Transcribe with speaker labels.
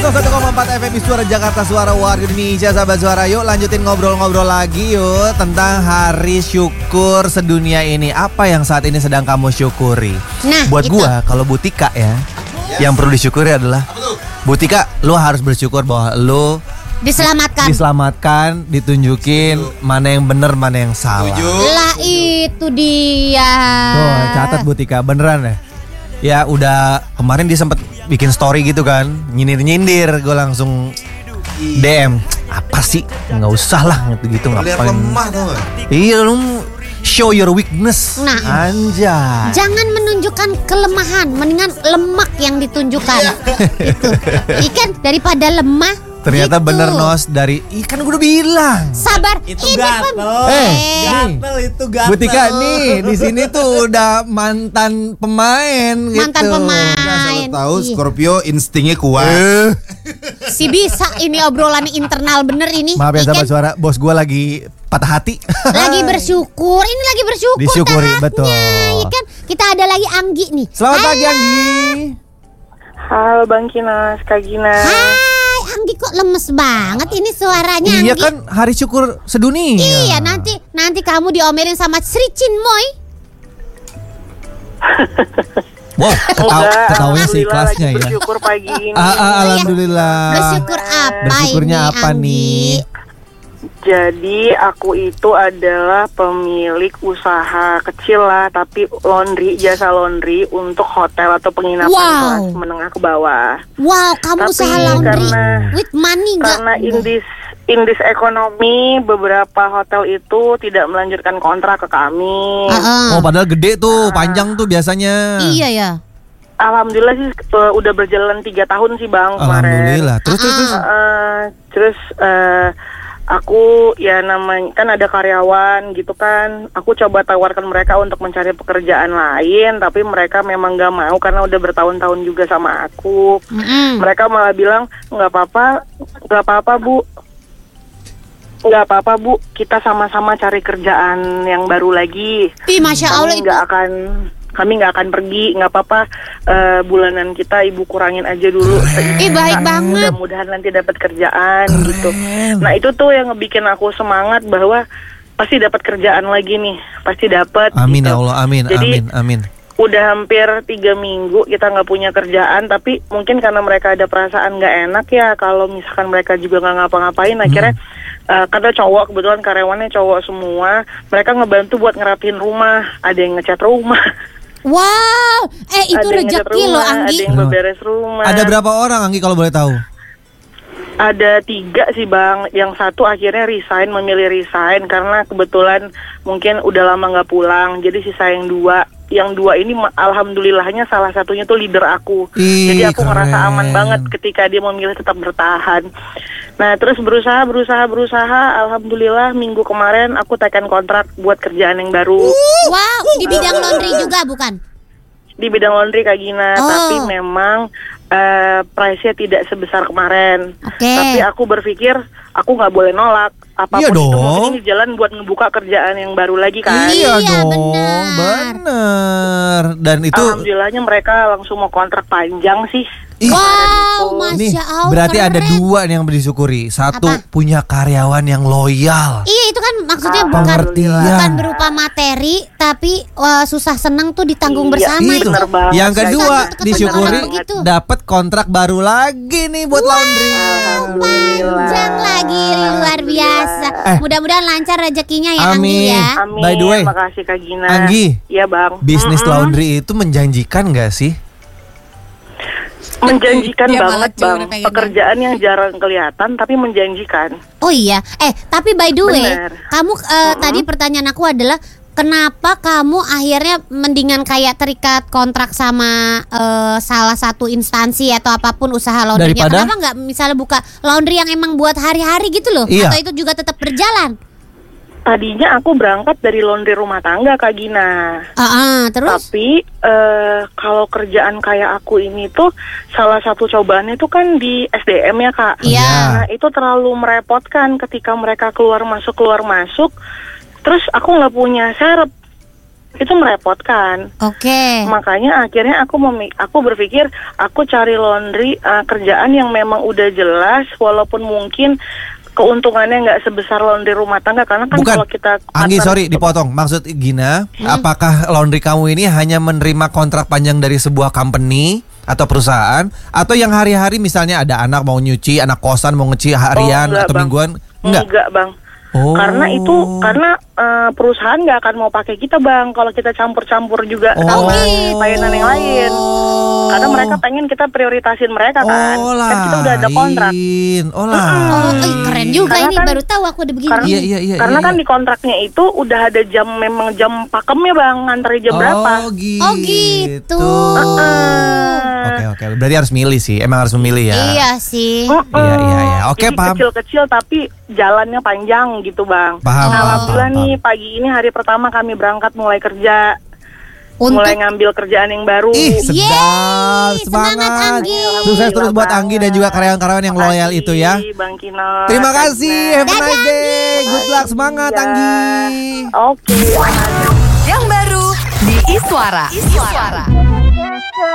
Speaker 1: 101,4 FM Suara Jakarta, Suara Warga Indonesia. Sahabat Suara, yuk lanjutin ngobrol-ngobrol lagi yuk tentang Hari Syukur Sedunia ini. Apa yang saat ini sedang kamu syukuri?
Speaker 2: Nah,
Speaker 1: buat gua, kalau Butika ya, yang perlu disyukuri adalah Butika, lu harus bersyukur bahwa lu diselamatkan, ditunjukin mana yang benar, mana yang salah.
Speaker 2: Lah itu dia.
Speaker 1: Tuh, catat Butika, beneran ya. Ya udah, kemarin dia sempet bikin story gitu kan, nyindir-nyindir, gue langsung DM. Apa sih? Nggak usah lah gitu-gitu, ngapain.
Speaker 3: Lemah tau gak?
Speaker 1: Iya, lu show your weakness.
Speaker 2: Nah,
Speaker 1: anjay.
Speaker 2: jangan menunjukkan kelemahan, mendingan lemak yang ditunjukkan. Gitu. Ikan daripada lemah.
Speaker 1: Ternyata
Speaker 2: gitu.
Speaker 1: bener Nos, dari ikan gue udah bilang.
Speaker 2: Sabar,
Speaker 3: Itu
Speaker 2: ini
Speaker 3: gatel. Gatel itu gatel.
Speaker 1: Butika nih di sini tuh udah mantan pemain gitu.
Speaker 2: Mantan pemain.
Speaker 3: Asal tahu
Speaker 2: Iya.
Speaker 3: Scorpio instingnya kuat.
Speaker 2: Si bisa ini obrolan internal bener ini.
Speaker 1: Maaf ya sahabat
Speaker 2: Ikan
Speaker 1: Suara, bos gue lagi patah hati.
Speaker 2: lagi bersyukur. Ini lagi bersyukur.
Speaker 1: Disyukuri,
Speaker 2: tahapnya.
Speaker 1: betul.
Speaker 2: Ikan kita ada lagi Anggi nih.
Speaker 1: Selamat pagi Anggi.
Speaker 4: Halo Bang Kinas, Kak Gina.
Speaker 2: Hai Anggi, kok lemes banget ini suaranya.
Speaker 1: Iya
Speaker 2: Anggi.
Speaker 1: kan Hari Syukur Sedunia.
Speaker 2: Iya, nanti kamu diomelin sama Sri Chinmoy.
Speaker 1: Wow, ketawanya sih
Speaker 4: Alhamdulillah
Speaker 1: kelasnya
Speaker 4: lagi
Speaker 1: ya.
Speaker 4: bersyukur pagi ini.
Speaker 1: Alhamdulillah.
Speaker 2: Bersyukur apa
Speaker 1: Bersyukurnya
Speaker 2: ini,
Speaker 1: apa
Speaker 2: Anggi?
Speaker 1: nih?
Speaker 4: Jadi aku itu adalah pemilik usaha kecil lah, tapi jasa laundry untuk hotel atau penginapan
Speaker 2: Wow.
Speaker 4: kelas menengah ke bawah.
Speaker 2: Wow, kamu
Speaker 4: Tapi
Speaker 2: usaha laundry
Speaker 4: karena-
Speaker 2: with money nggak?
Speaker 4: Karena in this ekonomi, beberapa hotel itu tidak melanjutkan kontrak ke kami.
Speaker 2: Heeh.
Speaker 1: Oh padahal gede tuh, panjang tuh biasanya.
Speaker 2: Iya ya.
Speaker 4: Alhamdulillah sih udah berjalan 3 tahun sih Bang kemarin.
Speaker 1: Alhamdulillah. Terus.
Speaker 4: Terus aku ya namanya kan ada karyawan gitu kan, aku coba tawarkan mereka untuk mencari pekerjaan lain, tapi mereka memang gak mau karena udah bertahun-tahun juga sama aku. Mereka malah bilang nggak apa-apa bu, kita sama-sama cari kerjaan yang baru lagi.
Speaker 2: Ih, Masya Allah itu.
Speaker 4: Kami nggak akan pergi, nggak apa-apa. Bulanan kita ibu kurangin aja dulu.
Speaker 2: Ih, baik banget.
Speaker 4: Mudah-mudahan nanti dapat kerjaan gitu. Nah itu tuh yang ngebikin aku semangat bahwa pasti dapat kerjaan lagi nih, pasti dapat.
Speaker 1: Amin
Speaker 4: gitu.
Speaker 1: ya Allah, amin.
Speaker 4: Jadi,
Speaker 1: amin.
Speaker 4: Udah hampir 3 minggu kita nggak punya kerjaan, tapi mungkin karena mereka ada perasaan nggak enak ya kalau misalkan mereka juga nggak ngapa-ngapain. Akhirnya karena cowok, kebetulan karyawannya cowok semua, mereka ngebantu buat ngerapiin rumah, ada yang ngecat rumah.
Speaker 2: Wow, itu
Speaker 4: Ada yang ngecat
Speaker 2: rezeki loh
Speaker 4: rumah,
Speaker 2: Anggi.
Speaker 4: ada yang beberes rumah.
Speaker 1: Ada berapa orang Anggi kalau boleh tahu?
Speaker 4: Ada 3 sih Bang. Yang satu akhirnya memilih resign karena kebetulan mungkin udah lama nggak pulang. Jadi sisa yang 2. Yang 2 ini alhamdulillahnya salah satunya tuh leader aku. Jadi aku ngerasa aman banget ketika dia memilih tetap bertahan. Nah terus berusaha. Alhamdulillah minggu kemarin aku tekan kontrak buat kerjaan yang baru.
Speaker 2: Wow, di bidang laundry juga bukan?
Speaker 4: Di bidang laundry Kak Gina,
Speaker 2: Oh.
Speaker 4: tapi memang price-nya tidak sebesar kemarin.
Speaker 2: Oke.
Speaker 4: Tapi aku berpikir aku nggak boleh nolak. Apapun
Speaker 1: Iya
Speaker 4: itu
Speaker 1: dong.
Speaker 4: mungkin ini jalan buat ngebuka kerjaan yang baru lagi kan.
Speaker 2: Iya,
Speaker 1: dong,
Speaker 2: benar.
Speaker 1: bener. Dan itu
Speaker 4: Alhamdulillahnya mereka langsung mau kontrak panjang sih.
Speaker 2: Wow,
Speaker 1: nih
Speaker 2: Masya Allah.
Speaker 1: berarti ada
Speaker 2: keren.
Speaker 1: 2 yang disyukuri. Satu,
Speaker 2: Apa?
Speaker 1: punya karyawan yang loyal.
Speaker 2: Iya, itu kan maksudnya
Speaker 1: Pengertian.
Speaker 2: bukan berupa materi, tapi susah senang tuh ditanggung
Speaker 4: Iya,
Speaker 2: bersama
Speaker 1: itu.
Speaker 2: itu.
Speaker 4: Bener banget.
Speaker 1: Yang kedua,
Speaker 2: Satu
Speaker 1: disyukuri
Speaker 2: ketemu gitu.
Speaker 1: dapat kontrak baru lagi nih buat laundry.
Speaker 2: Panjang lagi, luar biasa. Mudah-mudahan lancar rezekinya ya Anggi
Speaker 1: Amin.
Speaker 2: ya.
Speaker 4: Amin.
Speaker 1: By the way,
Speaker 4: makasih Kak Gina.
Speaker 1: Anggi,
Speaker 4: Iya Bang.
Speaker 1: bisnis laundry itu menjanjikan gak sih?
Speaker 4: Menjanjikan
Speaker 2: Dia malah
Speaker 4: banget Bang.
Speaker 2: pengen
Speaker 4: Pekerjaan yang jarang kelihatan tapi menjanjikan.
Speaker 2: Oh iya, tapi by the way,
Speaker 4: Bener.
Speaker 2: kamu tadi pertanyaan aku adalah kenapa kamu akhirnya mendingan kayak terikat kontrak sama salah satu instansi atau apapun usaha laundrynya?
Speaker 1: Daripada?
Speaker 2: Kenapa nggak misalnya buka laundry yang emang buat hari-hari gitu loh?
Speaker 1: Iya.
Speaker 2: Atau itu juga tetap berjalan?
Speaker 4: Tadinya aku berangkat dari laundry rumah tangga Kak Gina.
Speaker 2: Terus?
Speaker 4: Tapi kalau kerjaan kayak aku ini tuh salah satu cobaannya tuh kan di SDM ya Kak.
Speaker 2: Iya.
Speaker 4: Nah itu terlalu merepotkan ketika mereka keluar masuk. Terus aku nggak punya serep. itu merepotkan.
Speaker 2: Oke.
Speaker 4: Makanya akhirnya aku berpikir aku cari laundry kerjaan yang memang udah jelas, walaupun mungkin keuntungannya nggak sebesar laundry rumah tangga, karena kan
Speaker 1: Bukan.
Speaker 4: kalau kita
Speaker 1: Anggi, sorry dipotong. Maksud Gina, apakah laundry kamu ini hanya menerima kontrak panjang dari sebuah company atau perusahaan, atau yang hari-hari misalnya ada anak mau nyuci, anak kosan mau ngeci harian
Speaker 4: enggak,
Speaker 1: atau
Speaker 4: Bang.
Speaker 1: mingguan?
Speaker 4: Enggak, Bang.
Speaker 1: Oh.
Speaker 4: Karena perusahaan nggak akan mau pakai kita, Bang, kalau kita campur-campur juga
Speaker 1: Oh.
Speaker 4: sama layanan yang lain. Karena mereka pengen kita prioritasin mereka kan.
Speaker 1: Oh,
Speaker 4: Kan kita udah ada kontrak.
Speaker 1: Oh,
Speaker 2: Oh, keren juga
Speaker 4: Karena
Speaker 2: ini,
Speaker 4: kan-
Speaker 2: baru tahu aku udah begini.
Speaker 4: Karena,
Speaker 1: Iya,
Speaker 4: karena
Speaker 1: iya.
Speaker 4: kan di kontraknya itu udah ada memang jam pakemnya, Bang, nganterin jam berapa.
Speaker 1: Oh gitu. Oke. Berarti harus milih sih. Emang harus memilih ya.
Speaker 2: Iya sih.
Speaker 1: Iya. Oke,
Speaker 4: Jadi
Speaker 1: paham.
Speaker 4: kecil-kecil tapi jalannya panjang gitu, Bang.
Speaker 1: Paham,
Speaker 4: Nah,
Speaker 1: paham,
Speaker 4: alhamdulillah
Speaker 1: paham,
Speaker 4: nih pagi ini hari pertama kami berangkat mulai kerja.
Speaker 2: Untuk
Speaker 4: Mulai ngambil kerjaan yang baru.
Speaker 1: Ih, sedap.
Speaker 2: Yeay, semangat,
Speaker 1: Semangat.
Speaker 2: Anggi.
Speaker 1: Sukses terus buat Anggi dan juga karyawan-karyawan yang loyal
Speaker 4: Makasih,
Speaker 1: itu ya.
Speaker 4: Bang Kino.
Speaker 1: Terima kasih. Have a
Speaker 2: Dadah,
Speaker 1: nice day. Good luck. Semangat,
Speaker 4: Iya.
Speaker 1: Anggi.
Speaker 4: Oke.
Speaker 5: Yang baru di Iswara.